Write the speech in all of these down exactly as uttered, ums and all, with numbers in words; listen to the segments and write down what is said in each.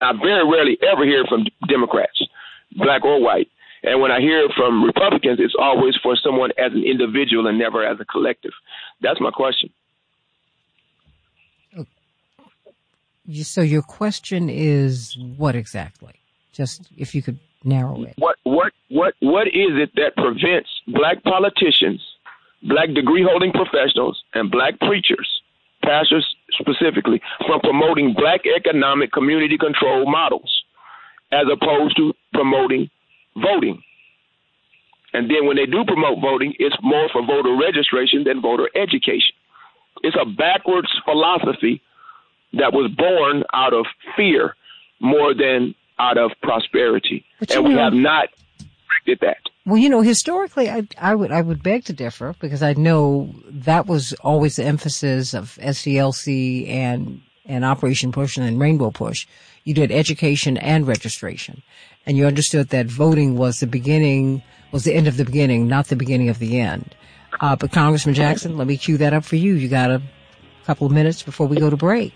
I very rarely ever hear from Democrats, black or white. And when I hear it from Republicans, it's always for someone as an individual and never as a collective. That's my question. So your question is what exactly? Just if you could narrow it. What what what what is it that prevents black politicians, black degree-holding professionals, and black preachers, pastors specifically, from promoting black economic community control models as opposed to promoting voting? And then when they do promote voting, it's more for voter registration than voter education. It's a backwards philosophy that was born out of fear more than out of prosperity. And we know, have not corrected that. Well, you know, historically, I, I would I would beg to differ, because I know that was always the emphasis of S D L C and, and Operation Push and then Rainbow Push. You did education and registration. And you understood that voting was the beginning, was the end of the beginning, not the beginning of the end. Uh, but Congressman Jackson, let me cue that up for you. You got a couple of minutes before we go to break.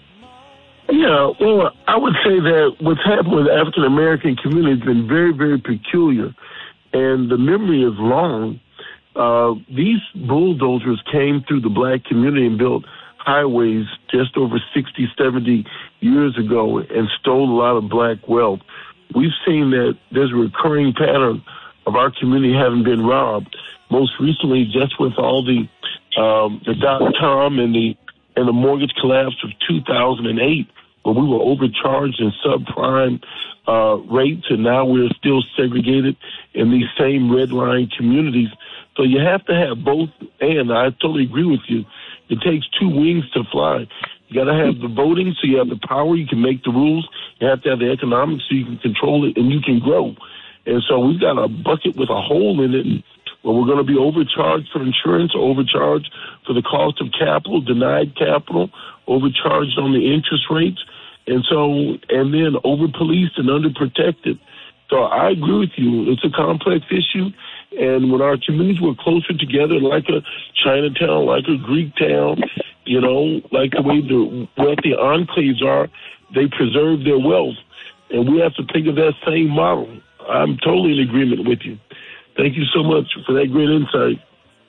Yeah, well, I would say that what's happened with the African American community has been very, very peculiar, and the memory is long. Uh, these bulldozers came through the black community and built highways just over sixty, seventy years ago and stole a lot of black wealth. We've seen that there's a recurring pattern of our community having been robbed. Most recently, just with all the um, the dot-com and the and the mortgage collapse of two thousand eight, where we were overcharged in subprime uh, rates, and now we're still segregated in these same red line communities. So you have to have both, and I totally agree with you. It takes two wings to fly. You got to have the voting, so you have the power, you can make the rules. You have to have the economics, so you can control it, and you can grow. And so we've got a bucket with a hole in it, where we're going to be overcharged for insurance, overcharged for the cost of capital, denied capital, overcharged on the interest rates, and so, and then over-policed and underprotected. So I agree with you. It's a complex issue, and when our communities were closer together, like a Chinatown, like a Greek town, you know, like the way the wealthy enclaves are, they preserve their wealth, and we have to think of that same model. I'm totally in agreement with you. Thank you so much for that great insight.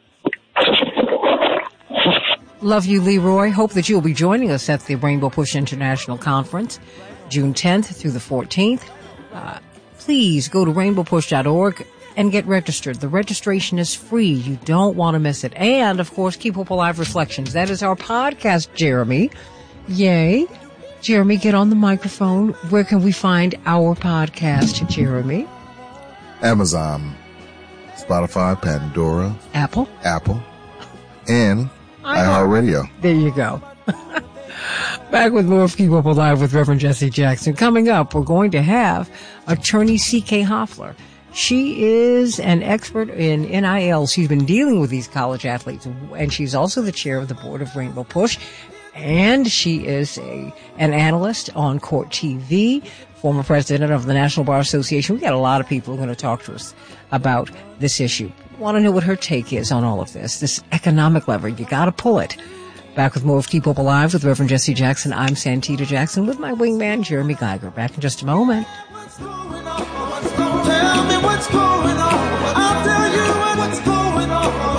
Love you, Leroy. Hope that you'll be joining us at the Rainbow Push International Conference, June tenth through the fourteenth. Uh, please go to rainbow push dot org and get registered. The registration is free. You don't want to miss it. And, of course, Keep Hope Alive Reflections. That is our podcast, Jeremy. Yay. Jeremy, get on the microphone. Where can we find our podcast, Jeremy? Amazon, Spotify, Pandora, Apple, Apple, and iHeartRadio. There you go. Back with more of Keep Up Alive with Reverend Jesse Jackson. Coming up, we're going to have attorney C K Hoffler. She is an expert in N I L. She's been dealing with these college athletes, and she's also the chair of the board of Rainbow Push. And she is a an analyst on Court T V, former president of the National Bar Association. We got a lot of people who are going to talk to us about this issue. Want to know what her take is on all of this, this economic lever. You got to pull it. Back with more of Keep Hope Alive with Reverend Jesse Jackson. I'm Santita Jackson with my wingman, Jeremy Geiger. Back in just a moment. What's going on? What's going on? Tell me what's going on. I'll tell you what's going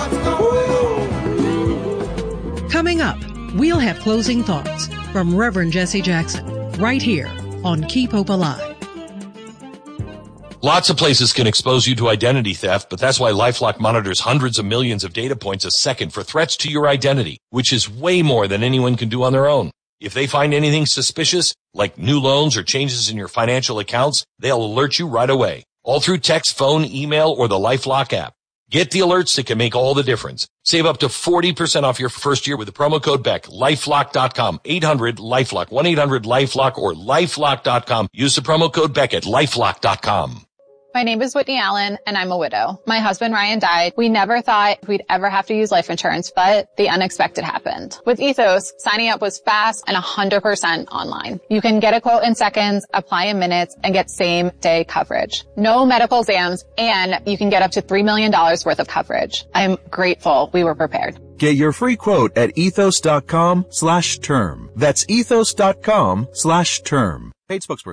on. What's going on? Coming up, we'll have closing thoughts from Reverend Jesse Jackson right here on Keep Hope Alive. Lots of places can expose you to identity theft, but that's why LifeLock monitors hundreds of millions of data points a second for threats to your identity, which is way more than anyone can do on their own. If they find anything suspicious, like new loans or changes in your financial accounts, they'll alert you right away, all through text, phone, email, or the LifeLock app. Get the alerts that can make all the difference. Save up to forty percent off your first year with the promo code Beck. LifeLock dot com, eight hundred LifeLock, one eight hundred LifeLock, or LifeLock dot com. Use the promo code Beck at LifeLock dot com. My name is Whitney Allen, and I'm a widow. My husband, Ryan, died. We never thought we'd ever have to use life insurance, but the unexpected happened. With Ethos, signing up was fast and one hundred percent online. You can get a quote in seconds, apply in minutes, and get same-day coverage. No medical exams, and you can get up to three million dollars worth of coverage. I'm grateful we were prepared. Get your free quote at ethos dot com slash term. That's ethos dot com slash term. Paid spokesperson.